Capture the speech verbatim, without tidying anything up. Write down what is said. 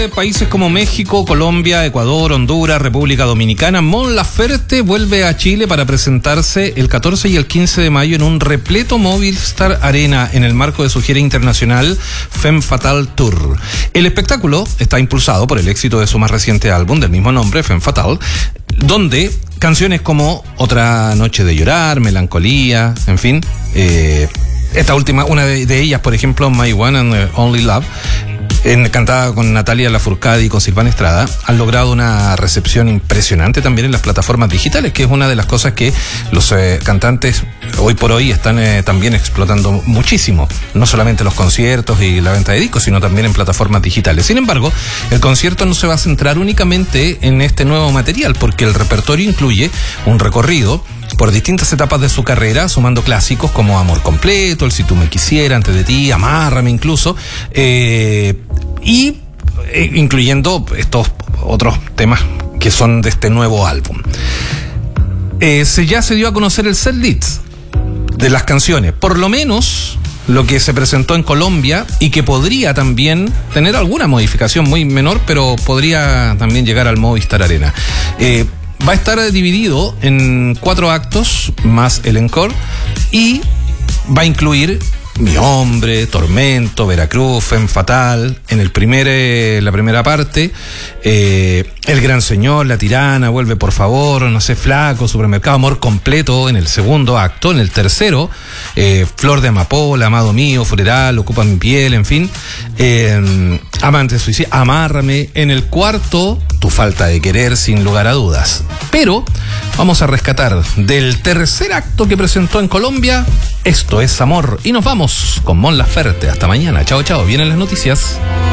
Países como México, Colombia, Ecuador, Honduras, República Dominicana, Mon Laferte vuelve a Chile para presentarse el catorce y el quince de mayo en un repleto Movistar Arena en el marco de su gira internacional Femme Fatale Tour. El espectáculo está impulsado por el éxito de su más reciente álbum del mismo nombre, Femme Fatale, donde canciones como Otra Noche de Llorar, Melancolía, en fin, eh, esta última, una de, de ellas, por ejemplo, My One and Only Love, En, cantada con Natalia Lafourcade y con Silvana Estrada, han logrado una recepción impresionante también en las plataformas digitales, que es una de las cosas que los eh, cantantes hoy por hoy están eh, también explotando muchísimo, no solamente los conciertos y la venta de discos, sino también en plataformas digitales. Sin embargo, el concierto no se va a centrar únicamente en este nuevo material, porque el repertorio incluye un recorrido por distintas etapas de su carrera, sumando clásicos como Amor Completo, El Si Tú Me Quisieras, Antes de Ti, Amárrame incluso, eh, y eh, incluyendo estos otros temas que son de este nuevo álbum. Eh, se, ya se dio a conocer el setlist de las canciones, por lo menos lo que se presentó en Colombia, y que podría también tener alguna modificación muy menor, pero podría también llegar al Movistar Arena. Eh, Va a estar dividido en cuatro actos más el encore, y va a incluir Mi Hombre, Tormento, Veracruz, Femme Fatale en el primer, eh, la primera parte, eh, El Gran Señor, La Tirana, Vuelve por Favor, No sé, Flaco, Supermercado, Amor Completo en el segundo acto. En el tercero, eh, Flor de Amapola, Amado Mío, Funeral, Ocupa Mi Piel, en fin, eh, Amante Suicida, Amárrame. En el cuarto, Tu Falta de Querer, sin lugar a dudas. Pero vamos a rescatar del tercer acto que presentó en Colombia, Esto es Amor, y nos vamos con Mon Laferte. Hasta mañana, chao chao, vienen las noticias.